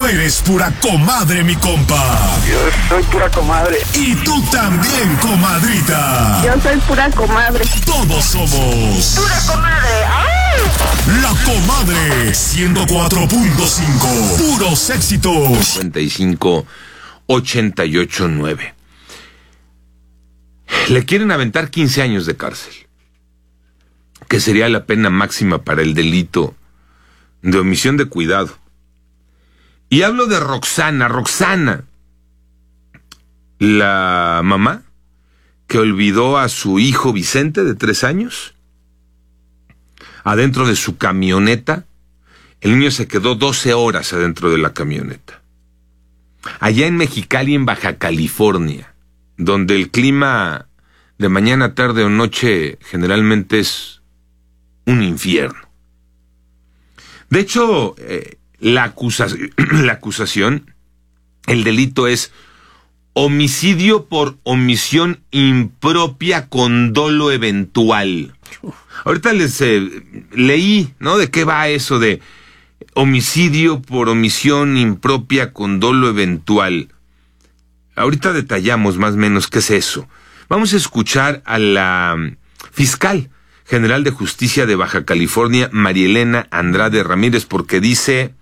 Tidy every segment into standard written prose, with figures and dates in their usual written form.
eres pura comadre, mi compa. Yo soy pura comadre. Y tú también, comadrita. Yo soy pura comadre. Todos somos ¡Pura comadre! ¡Ay! La Comadre 104.5. Puros éxitos. 55-88-9. Le quieren aventar 15 años de cárcel, que sería la pena máxima para el delito de omisión de cuidado. Y hablo de Roxana, la mamá que olvidó a su hijo Vicente de 3 años adentro de su camioneta. El niño se quedó 12 horas adentro de la camioneta. Allá en Mexicali, en Baja California, donde el clima de mañana, tarde o noche generalmente es un infierno. De hecho, la acusación, el delito es homicidio por omisión impropia con dolo eventual. Ahorita les leí, ¿no? ¿De qué va eso de homicidio por omisión impropia con dolo eventual? Ahorita detallamos más o menos qué es eso. Vamos a escuchar a la fiscal general de justicia de Baja California, María Elena Andrade Ramírez, porque dice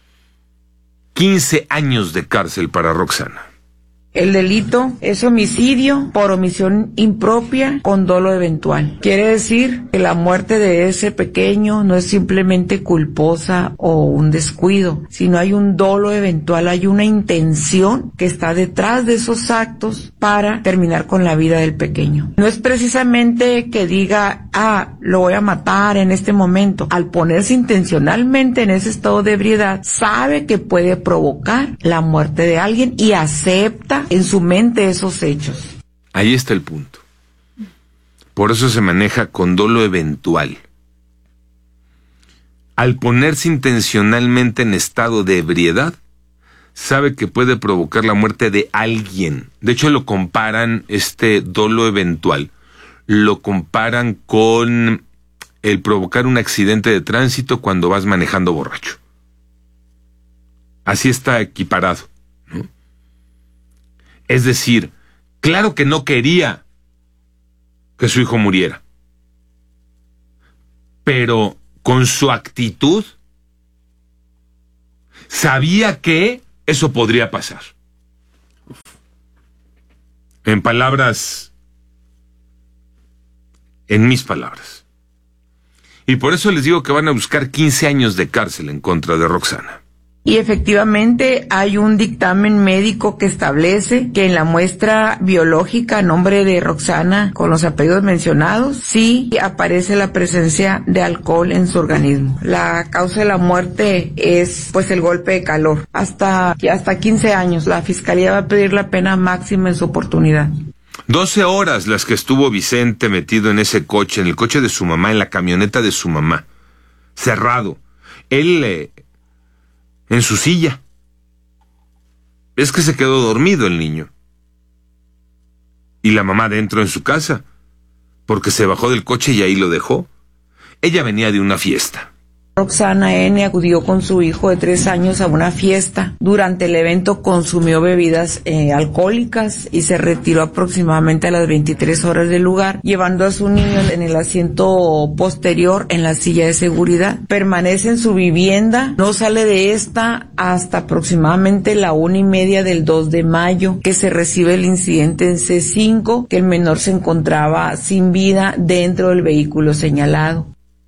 15 años de cárcel para Roxana. El delito es homicidio por omisión impropia con dolo eventual. Quiere decir que la muerte de ese pequeño no es simplemente culposa o un descuido, sino hay un dolo eventual, hay una intención que está detrás de esos actos para terminar con la vida del pequeño. No es precisamente que diga, lo voy a matar en este momento. Al ponerse intencionalmente en ese estado de ebriedad, sabe que puede provocar la muerte de alguien y acepta en su mente esos hechos. Ahí está el punto. Por eso se maneja con dolo eventual. Al ponerse intencionalmente en estado de ebriedad, sabe que puede provocar la muerte de alguien. De hecho, lo comparan, este dolo eventual, lo comparan con el provocar un accidente de tránsito cuando vas manejando borracho. Así está equiparado, ¿no? Es decir, claro que no quería que su hijo muriera, pero con su actitud sabía que eso podría pasar. En mis palabras. Y por eso les digo que van a buscar 15 años de cárcel en contra de Roxana. Y efectivamente hay un dictamen médico que establece que en la muestra biológica a nombre de Roxana, con los apellidos mencionados, sí aparece la presencia de alcohol en su organismo. La causa de la muerte es pues el golpe de calor. Hasta 15 años. La fiscalía va a pedir la pena máxima en su oportunidad. 12 horas las que estuvo Vicente metido en ese coche, en el coche de su mamá, en la camioneta de su mamá, cerrado. Él en su silla. Es que se quedó dormido el niño. Y la mamá dentro en su casa, porque se bajó del coche y ahí lo dejó. Ella venía de una fiesta. Roxana N. acudió con su hijo de 3 años a una fiesta. Durante el evento consumió bebidas alcohólicas y se retiró aproximadamente a las 23 horas del lugar, llevando a su niño en el asiento posterior en la silla de seguridad. Permanece en su vivienda, no sale de esta hasta aproximadamente la 1:30 del 2 de mayo, que se recibe el incidente en C5, que el menor se encontraba sin vida dentro del vehículo señalado.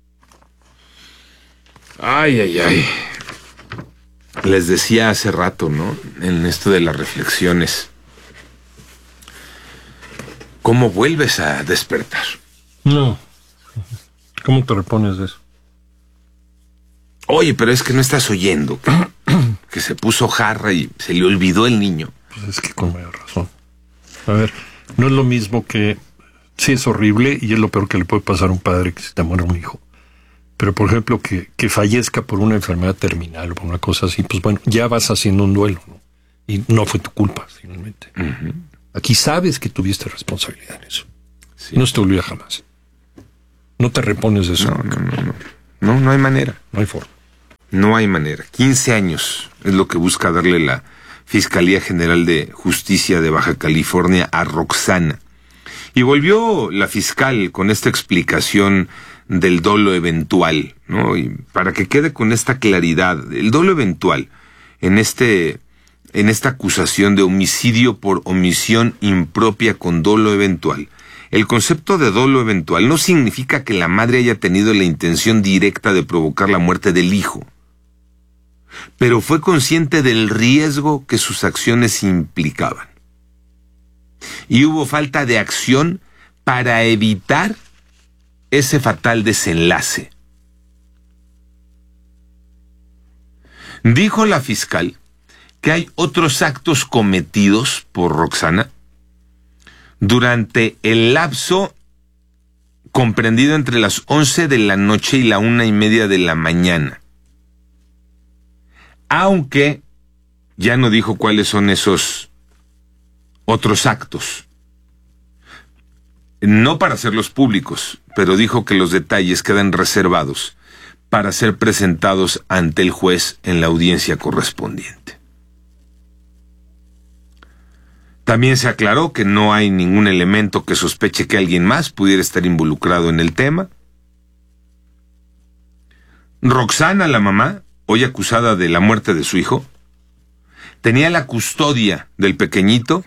Ay. Les decía hace rato, ¿no? En esto de las reflexiones. ¿Cómo vuelves a despertar? No. ¿Cómo te repones de eso? Oye, pero es que no estás oyendo. Que se puso jarra y se le olvidó el niño. Pues es que con mayor razón. A ver, no es lo mismo que... Sí, es horrible y es lo peor que le puede pasar a un padre que se te muera un hijo. Pero, por ejemplo, que fallezca por una enfermedad terminal o por una cosa así, pues bueno, ya vas haciendo un duelo, ¿no? Y no fue tu culpa, finalmente. Uh-huh. Aquí sabes que tuviste responsabilidad en eso. Sí. No se te olvida jamás. No te repones de eso. No hay manera. No hay forma. No hay manera. 15 años es lo que busca darle la Fiscalía General de Justicia de Baja California a Roxana. Y volvió la fiscal con esta explicación del dolo eventual, ¿no? Y para que quede con esta claridad, el dolo eventual en esta acusación de homicidio por omisión impropia con dolo eventual. El concepto de dolo eventual no significa que la madre haya tenido la intención directa de provocar la muerte del hijo, pero fue consciente del riesgo que sus acciones implicaban. Y hubo falta de acción para evitar ese fatal desenlace. Dijo la fiscal que hay otros actos cometidos por Roxana durante el lapso comprendido entre las 11 de la noche y la 1:30 de la mañana. Aunque ya no dijo cuáles son esos otros actos. No para hacerlos públicos, pero dijo que los detalles quedan reservados para ser presentados ante el juez en la audiencia correspondiente. También se aclaró que no hay ningún elemento que sospeche que alguien más pudiera estar involucrado en el tema. Roxana, la mamá, hoy acusada de la muerte de su hijo, tenía la custodia del pequeñito.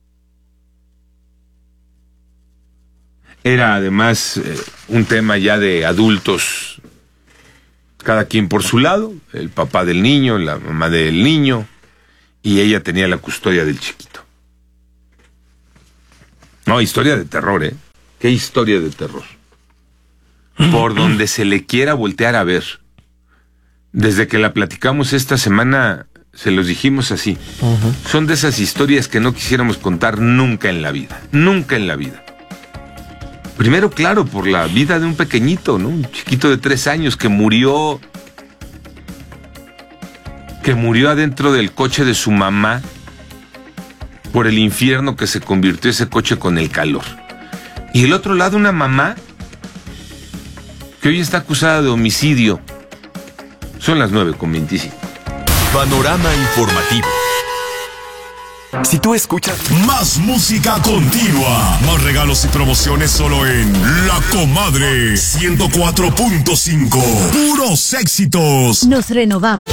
Era además un tema ya de adultos, cada quien por su lado, el papá del niño, la mamá del niño, y ella tenía la custodia del chiquito. No, historia de terror, ¿eh? ¿Qué historia de terror? Por donde se le quiera voltear a ver. Desde que la platicamos esta semana, se los dijimos así. Son de esas historias que no quisiéramos contar nunca en la vida. Nunca en la vida. Primero, claro, por la vida de un pequeñito, ¿no? Un chiquito de 3 años que murió adentro del coche de su mamá por el infierno que se convirtió ese coche con el calor. Y del otro lado, una mamá que hoy está acusada de homicidio. Son las 9:25. Panorama informativo. Si tú escuchas Más música continua. Más regalos y promociones solo en La Comadre 104.5. Puros éxitos. Nos renovamos.